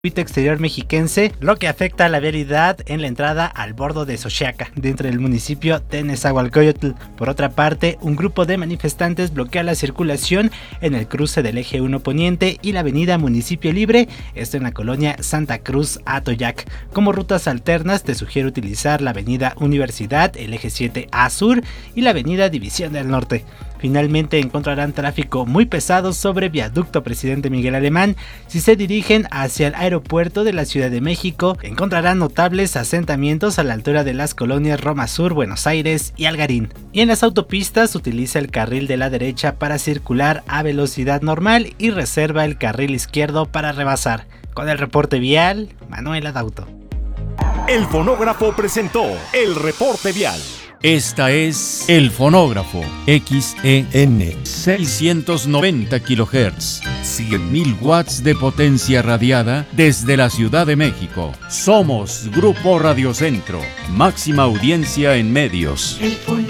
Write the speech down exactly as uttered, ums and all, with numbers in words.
exterior mexiquense, lo que afecta a la vialidad en la entrada al bordo de Xochiaca, dentro del municipio de Nezahualcóyotl. Por otra parte, un grupo de manifestantes bloquea la circulación en el cruce del eje uno Poniente y la avenida Municipio Libre, esto en la colonia Santa Cruz Atoyac. Como rutas alternas te sugiero utilizar la avenida Universidad, el eje siete A Sur y la avenida División del Norte. Finalmente encontrarán tráfico muy pesado sobre Viaducto Presidente Miguel Alemán. Si se dirigen hacia el aeropuerto de la Ciudad de México, encontrarán notables asentamientos a la altura de las colonias Roma Sur, Buenos Aires y Algarín. Y en las autopistas utiliza el carril de la derecha para circular a velocidad normal y reserva el carril izquierdo para rebasar. Con el reporte vial, Manuel Adauto. El Fonógrafo presentó el reporte vial. Esta es El Fonógrafo, X E N, seiscientos noventa kilohertz, cien mil watts de potencia radiada desde la Ciudad de México. Somos Grupo Radio Centro, máxima audiencia en medios. El